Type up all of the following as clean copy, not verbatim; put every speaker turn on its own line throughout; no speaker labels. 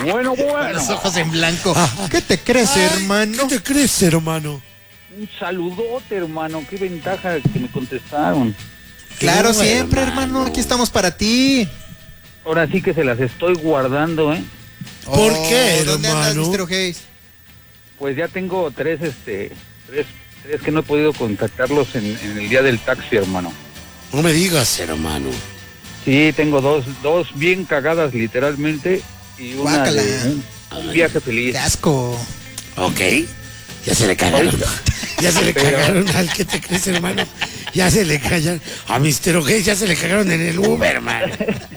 Bueno.
Los ojos en blanco. ¿Qué te crees, hermano?
¿Qué te crees, hermano?
Un saludote, hermano. Qué ventaja que me contestaron.
Claro, siempre, hermano. Aquí estamos para ti.
Ahora sí que se las estoy guardando, ¿eh?
¿Por qué,
¿Dónde andas,
hermano?
Mr. O'Hays?
Pues ya tengo tres que no he podido contactarlos en el día del taxi, hermano.
No me digas, hermano.
Sí, tengo dos bien cagadas literalmente y una
Guácala.
de un viaje feliz.
¡Qué asco!
Ok. Ya se le cagaron. Ya se le cagaron al que te crees, hermano. Ya se le cagaron. A Mr. O'Hays ya se le cagaron en el Uber, hermano.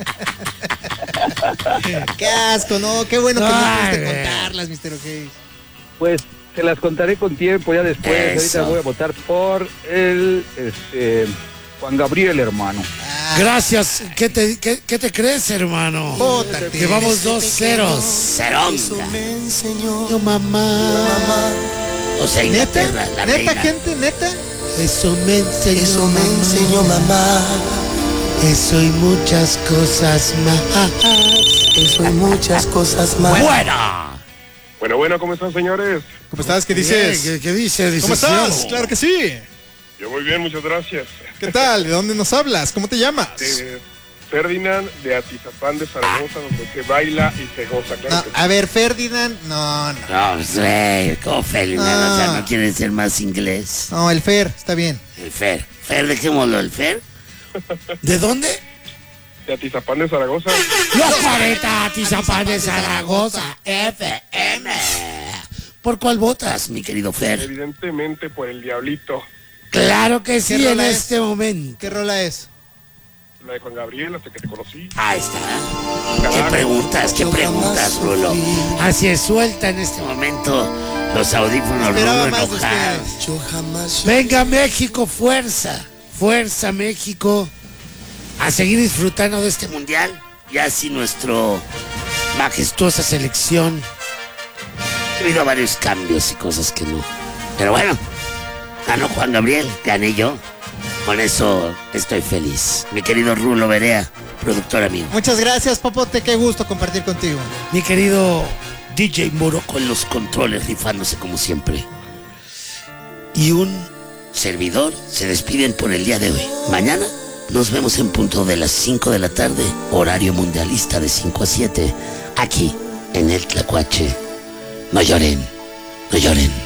¡Qué asco! No, qué bueno que no
Ay,
pudiste
güey.
contarlas, Mr. O'Hays.
Pues se las contaré con tiempo ya después.
Eso.
Ahorita voy a votar por el Juan Gabriel, hermano.
Gracias. ¿Qué te crees, hermano?
Bótate.
Llevamos 2-0.
Eso me enseñó
Mamá. O sea,
¿Neta?
Inglaterra, la
¿Neta,
reina.
gente? ¿Neta?
Eso me
enseñó mamá.
Eso y muchas cosas más.
Eso y muchas cosas más.
Bueno, ¿cómo están, señores?
¿Cómo estás? ¿Qué dices?
¿Qué dices?
¿Cómo estás?
Licenciado?
Claro que sí.
Yo muy bien, muchas gracias.
¿Qué tal? ¿De dónde nos hablas? ¿Cómo te llamas?
Ferdinand de Atizapán de Zaragoza, donde se baila y se goza. Claro
No,
que sí.
a ver, Ferdinand. No.
No, pues, güey, como Ferdinand, o sea, no quiere ser más inglés.
No, el Fer, está bien.
El Fer. Fer, dejémoslo, el Fer.
¿De dónde?
De Atizapán de Zaragoza.
Los 40 Atizapán de Zaragoza FM.
¿Por cuál votas, mi querido Fer?
Evidentemente por el Diablito.
Claro que sí,
¿Qué
en
rola es?
este momento.
¿Qué rola es?
La de Juan Gabriel, hasta que te conocí.
Ahí está.
Carajo.
¿Qué preguntas, Rulo?
Así es, suelta en este
En este momento, los audífonos
Esperaba
Rulo
más de
enojados.
ustedes.
Yo jamás.
Venga, México, fuerza. Fuerza, México. A seguir disfrutando de este mundial.
Y así nuestro...
Majestuosa selección.
Ha habido varios cambios y cosas que no. Pero bueno, ganó Juan Gabriel, gané yo. Con eso estoy feliz. Mi querido Rulo Berea, productor amigo.
Muchas gracias, Popote. Qué gusto compartir contigo.
Mi querido DJ Moro.
Con los controles rifándose como siempre. Y un servidor se despiden por el día de hoy. Mañana nos vemos en punto de las 5 de la tarde, horario mundialista de 5 a 7, aquí en el Tlacuache. No lloren, no lloren.